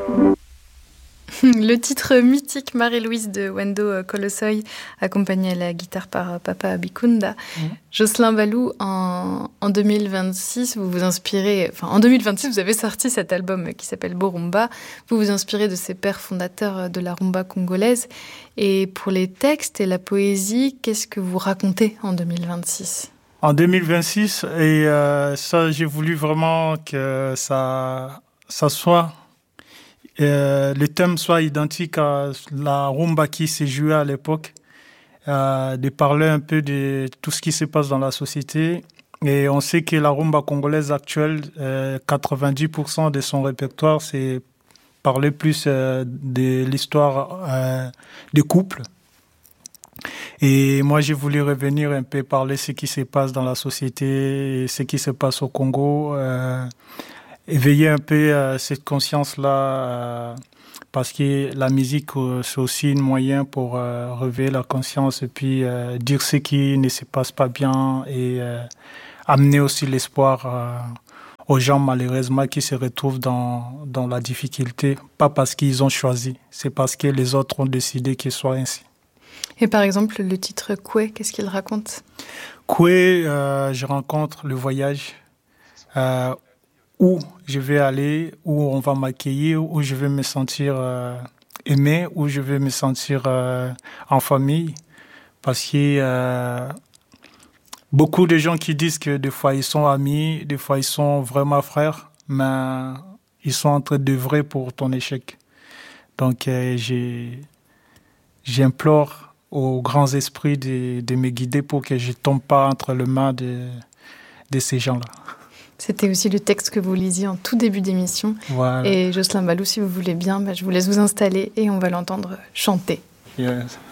Le titre mythique Marie-Louise de Wendo Colossoy, accompagné à la guitare par Papa Abikunda. Jocelyn Ballou, en 2026, vous vous inspirez... Enfin, en 2026, vous avez sorti cet album qui s'appelle Borumba. Vous vous inspirez de ces pères fondateurs de la rumba congolaise. Et pour les textes et la poésie, qu'est-ce que vous racontez en 2026 ? En 2026, ça, j'ai voulu vraiment que ça soit... le thème soit identique à la rumba qui s'est jouée à l'époque, de parler un peu de tout ce qui se passe dans la société. Et on sait que la rumba congolaise actuelle, 90% de son répertoire, c'est parler plus de l'histoire des couples. Et moi, j'ai voulu revenir un peu parler ce qui se passe dans la société, ce qui se passe au Congo, éveiller un peu cette conscience-là, parce que la musique, c'est aussi un moyen pour réveiller la conscience et puis dire ce qui ne se passe pas bien et amener aussi l'espoir aux gens, malheureusement, qui se retrouvent dans la difficulté, pas parce qu'ils ont choisi, c'est parce que les autres ont décidé qu'il soit ainsi. Et par exemple, le titre « Koué », qu'est-ce qu'il raconte ? Koué, je rencontre le voyage, où je vais aller, où on va m'accueillir, où je vais me sentir aimé, où je vais me sentir en famille. Parce que beaucoup de gens qui disent que des fois ils sont amis, des fois ils sont vraiment frères, mais ils sont en train d'œuvrer pour ton échec. Donc j'implore aux grands esprits de me guider pour que je ne tombe pas entre les mains de ces gens-là. C'était aussi le texte que vous lisiez en tout début d'émission. Voilà. Et Jocelyn Ballou, si vous voulez bien, je vous laisse vous installer et on va l'entendre chanter. Yes.